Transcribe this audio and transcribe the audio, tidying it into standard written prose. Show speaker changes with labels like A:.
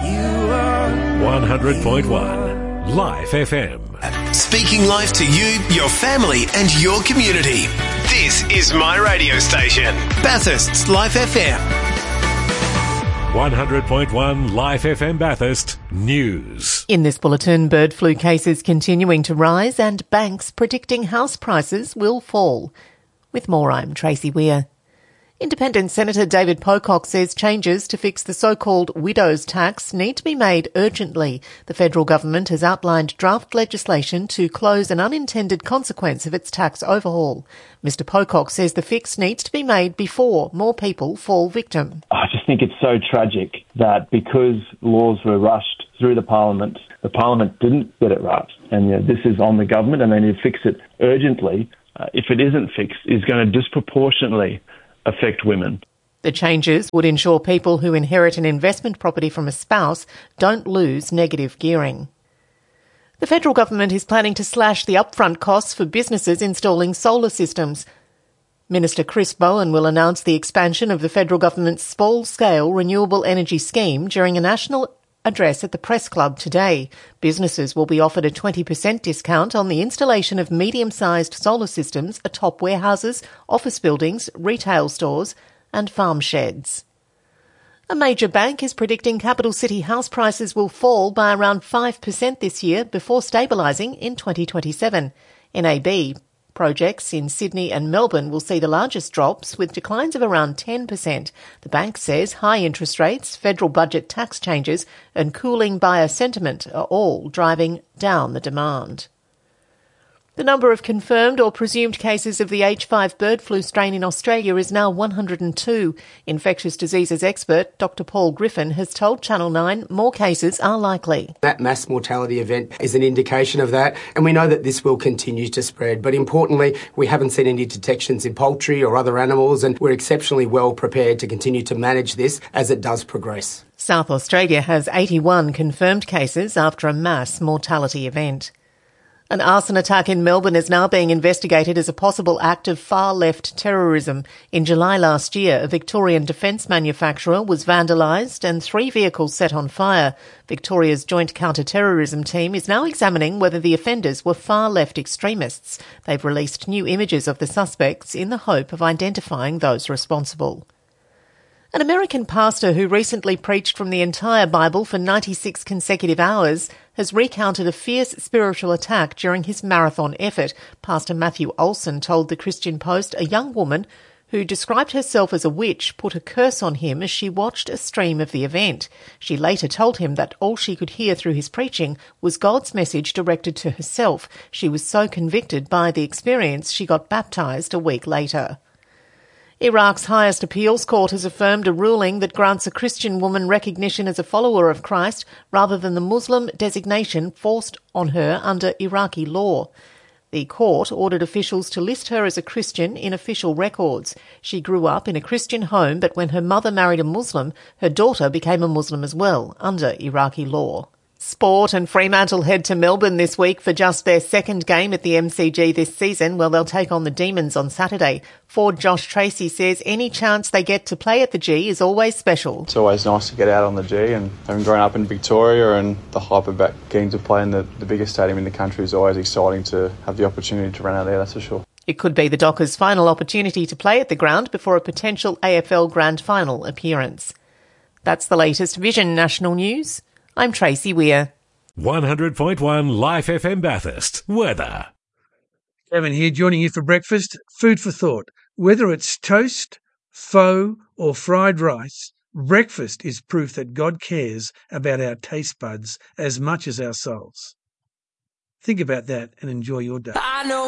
A: 100.1 Life FM.
B: Speaking life to you, your family and your community. This is my radio station, Bathurst's Life FM.
A: 100.1 Life FM Bathurst News.
C: In this bulletin, bird flu cases continuing to rise and banks predicting house prices will fall. With more, I'm Tracy Weir. Independent Senator David Pocock says changes to fix the so-called widow's tax need to be made urgently. The federal government has outlined draft legislation to close an unintended consequence of its tax overhaul. Mr Pocock says the fix needs to be made before more people fall victim.
D: I just think it's so tragic that because laws were rushed through the Parliament didn't get it right. And this is on the government and they need to fix it urgently. If it isn't fixed, it's going to disproportionately affect women.
C: The changes would ensure people who inherit an investment property from a spouse don't lose negative gearing. The federal government is planning to slash the upfront costs for businesses installing solar systems. Minister Chris Bowen will announce the expansion of the federal government's small-scale renewable energy scheme during a national address at the Press Club today. Businesses will be offered a 20% discount on the installation of medium-sized solar systems atop warehouses, office buildings, retail stores and farm sheds. A major bank is predicting capital city house prices will fall by around 5% this year before stabilising in 2027. NAB projects in Sydney and Melbourne will see the largest drops, with declines of around 10%. The bank says high interest rates, federal budget tax changes and cooling buyer sentiment are all driving down the demand. The number of confirmed or presumed cases of the H5 bird flu strain in Australia is now 102. Infectious diseases expert Dr Paul Griffin has told Channel 9 more cases are likely.
E: That mass mortality event is an indication of that, and we know that this will continue to spread. But importantly, we haven't seen any detections in poultry or other animals, and we're exceptionally well prepared to continue to manage this as it does progress.
C: South Australia has 81 confirmed cases after a mass mortality event. An arson attack in Melbourne is now being investigated as a possible act of far-left terrorism. In July last year, a Victorian defence manufacturer was vandalised and 3 vehicles set on fire. Victoria's Joint Counter-Terrorism team is now examining whether the offenders were far-left extremists. They've released new images of the suspects in the hope of identifying those responsible. An American pastor who recently preached from the entire Bible for 96 consecutive hours has recounted a fierce spiritual attack during his marathon effort. Pastor Matthew Olson told the Christian Post a young woman who described herself as a witch put a curse on him as she watched a stream of the event. She later told him that all she could hear through his preaching was God's message directed to herself. She was so convicted by the experience she got baptised a week later. Iraq's highest appeals court has affirmed a ruling that grants a Christian woman recognition as a follower of Christ rather than the Muslim designation forced on her under Iraqi law. The court ordered officials to list her as a Christian in official records. She grew up in a Christian home, but when her mother married a Muslim, her daughter became a Muslim as well, under Iraqi law. Sport, and Fremantle head to Melbourne this week for just their second game at the MCG this season. Well, they'll take on the Demons on Saturday. Forward Josh Tracy says any chance they get to play at the G is always special.
F: It's always nice to get out on the G, and having grown up in Victoria and the hype about getting to play in the biggest stadium in the country is always exciting to have the opportunity to run out there, that's for sure.
C: It could be the Dockers' final opportunity to play at the ground before a potential AFL Grand Final appearance. That's the latest Vision National News. I'm Tracy Weir.
A: 100.1 Life FM Bathurst. Weather.
G: Kevin here, joining you for breakfast. Food for thought. Whether it's toast, pho or fried rice, breakfast is proof that God cares about our taste buds as much as our souls. Think about that and enjoy your day.